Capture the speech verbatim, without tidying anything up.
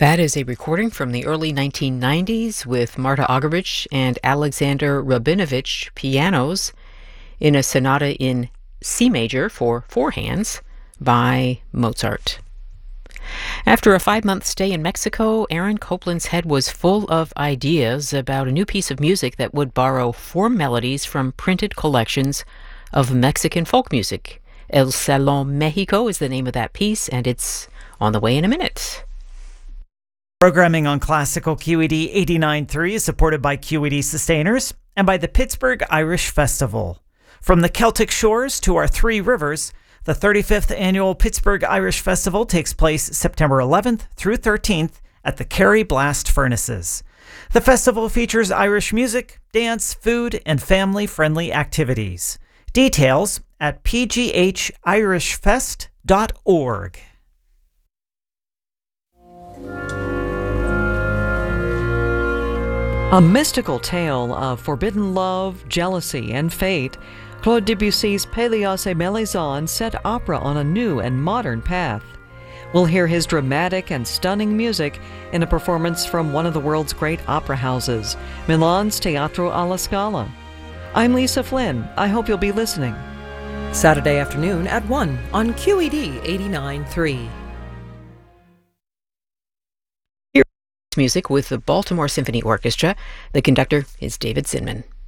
That is a recording from the early nineteen nineties with Marta Argerich and Alexander Rabinovich pianos in a sonata in C major for four hands by Mozart. After a five-month stay in Mexico, Aaron Copland's head was full of ideas about a new piece of music that would borrow four melodies from printed collections of Mexican folk music. El Salón Mexico is the name of that piece, and it's on the way in a minute. Programming on Classical Q E D eighty-nine point three is supported by Q E D Sustainers and by the Pittsburgh Irish Festival. From the Celtic shores to our three rivers, the thirty-fifth Annual Pittsburgh Irish Festival takes place September eleventh through thirteenth at the Kerry Blast Furnaces. The festival features Irish music, dance, food, and family-friendly activities. Details at p g h irish fest dot org. A mystical tale of forbidden love, jealousy, and fate, Claude Debussy's Pélias et Mélisande set opera on a new and modern path. We'll hear his dramatic and stunning music in a performance from one of the world's great opera houses, Milan's Teatro alla Scala. I'm Lisa Flynn. I hope you'll be listening. Saturday afternoon at one on Q E D eighty-nine point three. Music with the Baltimore Symphony Orchestra. The conductor is David Zinman.